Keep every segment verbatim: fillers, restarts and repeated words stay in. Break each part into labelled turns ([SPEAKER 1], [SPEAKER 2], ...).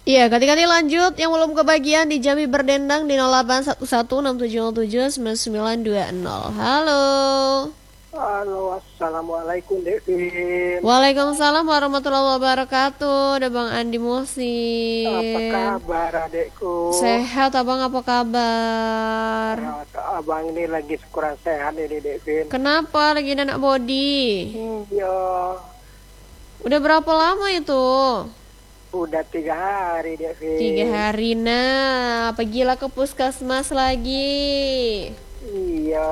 [SPEAKER 1] Iya, ganti-ganti lanjut. Yang belum kebagian di Jambi Berdendang di nol delapan satu satu enam tujuh nol tujuh sembilan sembilan dua nol. Halo.
[SPEAKER 2] Halo, assalamualaikum Devin.
[SPEAKER 1] Waalaikumsalam warahmatullahi wabarakatuh. Ada Bang Andi
[SPEAKER 2] Apa
[SPEAKER 1] Musin.
[SPEAKER 2] kabar adekku?
[SPEAKER 1] Sehat abang, apa kabar?
[SPEAKER 2] Ya, abang ini lagi kurang sehat ini Devin.
[SPEAKER 1] Kenapa lagi nanak body?
[SPEAKER 2] Iya,
[SPEAKER 1] Udah berapa lama itu?
[SPEAKER 2] udah tiga hari Devin.
[SPEAKER 1] Tiga hari. Nah, pergilah ke puskesmas lagi.
[SPEAKER 2] Iya.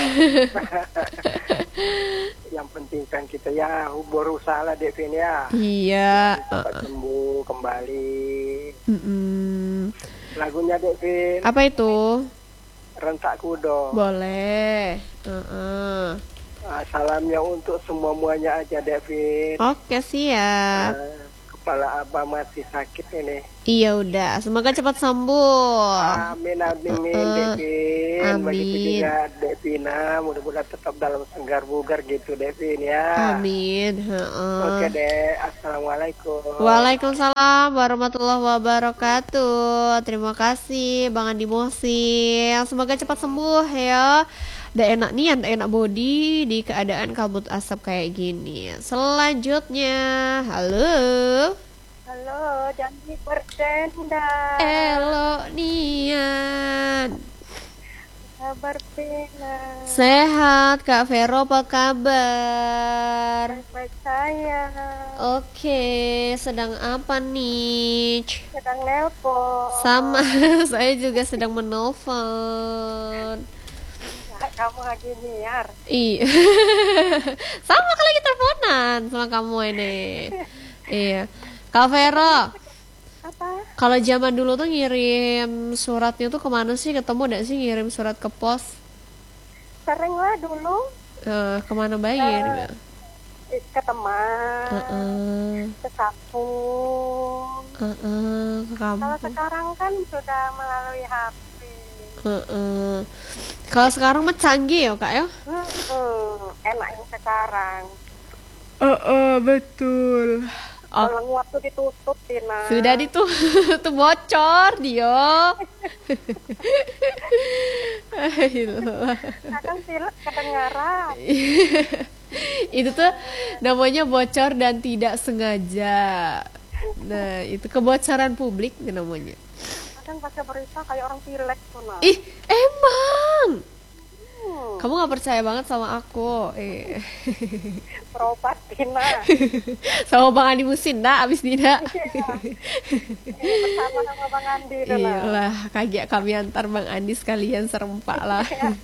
[SPEAKER 2] Yang penting kan kita ya berusaha lah Devin ya.
[SPEAKER 1] Iya.
[SPEAKER 2] Cepat
[SPEAKER 1] uh-uh.
[SPEAKER 2] sembuh kembali.
[SPEAKER 1] Mm-mm.
[SPEAKER 2] Lagunya Devin,
[SPEAKER 1] Apa itu?
[SPEAKER 2] Rentak Kudo.
[SPEAKER 1] Boleh. Uh-uh.
[SPEAKER 2] Ah, salamnya untuk semua muanya aja Devin.
[SPEAKER 1] Oke, siap.
[SPEAKER 2] Ah, kepala abang masih sakit ini.
[SPEAKER 1] Iya udah, semoga cepat sembuh.
[SPEAKER 2] Amin, amin,
[SPEAKER 1] Uh-uh.
[SPEAKER 2] Devin. Begitu
[SPEAKER 1] Amin.
[SPEAKER 2] juga Devina, mudah-mudahan tetap dalam senggar bugar gitu, Devin ya.
[SPEAKER 1] Amin.
[SPEAKER 2] Oke
[SPEAKER 1] Heeh.
[SPEAKER 2] deh, assalamualaikum.
[SPEAKER 1] Waalaikumsalam warahmatullahi wabarakatuh. Terima kasih Bang Andi Mosin. Semoga cepat sembuh ya. Udah enak nih, udah enak body di keadaan kabut asap kayak gini. Selanjutnya, halo.
[SPEAKER 3] Halo, Jambi Berdendang.
[SPEAKER 1] Elo Nian.
[SPEAKER 3] Kabar Pina.
[SPEAKER 1] Sehat Kak Vero, apa kabar?
[SPEAKER 3] Baik saya.
[SPEAKER 1] Oke, sedang apa nih?
[SPEAKER 3] Sedang nelpon.
[SPEAKER 1] Sama, saya juga sedang menelpon.
[SPEAKER 3] Ya, kamu lagi niar.
[SPEAKER 1] Iya. Sama kalau kita teleponan sama kamu ini. Iya. Kak Vero,
[SPEAKER 3] Apa?
[SPEAKER 1] kalau zaman dulu tuh ngirim suratnya tuh kemana sih? Ketemu gak sih ngirim surat ke pos?
[SPEAKER 3] Sering lah dulu
[SPEAKER 1] Eh, kemana bayar?
[SPEAKER 3] eh, ke teman,
[SPEAKER 1] Heeh,
[SPEAKER 3] ke kampung.
[SPEAKER 1] heeh, ke
[SPEAKER 3] Kalau
[SPEAKER 1] kampung.
[SPEAKER 3] sekarang kan sudah melalui H P.
[SPEAKER 1] Heeh. Kalau sekarang mah canggih ya kak ya?
[SPEAKER 3] Hmm, enak yang sekarang.
[SPEAKER 1] Heeh, betul. Oh,
[SPEAKER 3] Kalau waktu ditutup, Tina.
[SPEAKER 1] sudah ditutup bocor dia. Ayolah.
[SPEAKER 3] Kadang silap kedengaran.
[SPEAKER 1] Itu tuh namanya bocor dan tidak sengaja. Nah, itu kebocoran publik namanya.
[SPEAKER 3] Kadang baca berita kayak orang pilek tuh, nah.
[SPEAKER 1] Ih, emang.
[SPEAKER 3] Hmm,
[SPEAKER 1] Kamu nggak percaya banget sama aku. Eh.
[SPEAKER 3] berobat, Tina.
[SPEAKER 1] Sama Bang Andi Musin dah abis Dina.
[SPEAKER 3] Ini bersama sama Bang Andi tuh, nah.
[SPEAKER 1] Iyalah, kaget kami antar Bang Andi sekalian serempak lah.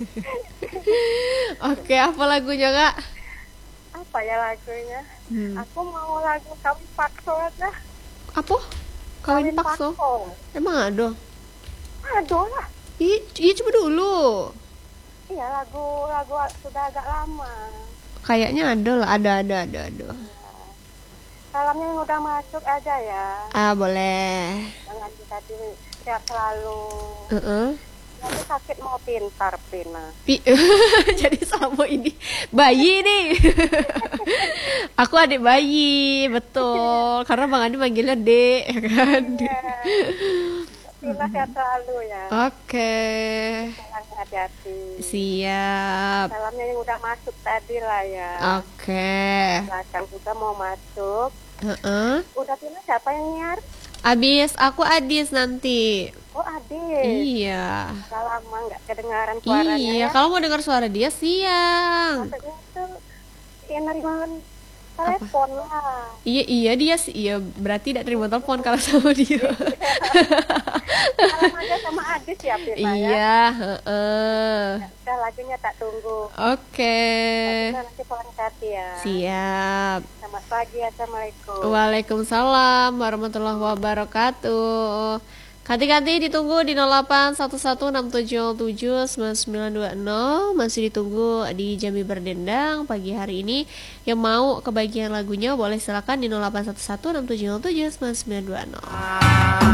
[SPEAKER 1] Oke, apa lagunya kak?
[SPEAKER 3] Apa ya lagunya?
[SPEAKER 1] Hmm.
[SPEAKER 3] Aku mau lagu Kawin Pakso aja.
[SPEAKER 1] Apa? Kawin pakso? Emang ada?
[SPEAKER 3] Aduh lah.
[SPEAKER 1] Ih, iya coba dulu.
[SPEAKER 3] Iya, lagu lagu sudah agak lama.
[SPEAKER 1] Kayaknya ada lah, ada ada ada ada.
[SPEAKER 3] Salamnya yang udah masuk aja ya.
[SPEAKER 1] Ah boleh.
[SPEAKER 3] Bang Andi tadi sehat selalu.
[SPEAKER 1] Heeh.
[SPEAKER 3] Nanti sakit mau pintar, Pina.
[SPEAKER 1] Pi- Jadi sama ini bayi nih. Aku adik bayi, betul. Karena Bang Andi manggilnya Dek, ya kan?
[SPEAKER 3] Iya. Pina sehat selalu ya.
[SPEAKER 1] Oke,
[SPEAKER 3] Salamnya hati-hati.
[SPEAKER 1] siap.
[SPEAKER 3] Salamnya yang udah masuk tadi lah ya.
[SPEAKER 1] Oke.
[SPEAKER 3] Belakang juga mau masuk.
[SPEAKER 1] Heeh.
[SPEAKER 3] Udah Pina siapa yang nyiar?
[SPEAKER 1] Abis aku Adis nanti.
[SPEAKER 3] Oh, Adit.
[SPEAKER 1] Iya.
[SPEAKER 3] Udah lama nggak kedengaran suaranya
[SPEAKER 1] Iya,
[SPEAKER 3] ya.
[SPEAKER 1] kalau mau dengar suara dia siang.
[SPEAKER 3] Maksudnya tuh ya nerima telepon lah.
[SPEAKER 1] Iya, iya dia sih. Iya, berarti tidak terima telepon kalau sama dia.
[SPEAKER 3] Salam aja sama Adit ya, Pina ya.
[SPEAKER 1] Iya, heeh.
[SPEAKER 3] Udah lagunya tak tunggu.
[SPEAKER 1] Oke.
[SPEAKER 3] Kita nanti pulang hati ya.
[SPEAKER 1] Siap.
[SPEAKER 3] Selamat pagi, assalamualaikum.
[SPEAKER 1] Waalaikumsalam warahmatullahi wabarakatuh. Ganti-ganti ditunggu di nol delapan satu satu enam tujuh nol tujuh sembilan sembilan dua nol. Masih ditunggu di Jambi Berdendang pagi hari ini. Yang mau kebagian lagunya boleh silakan di nol delapan satu satu enam tujuh nol tujuh sembilan sembilan dua nol.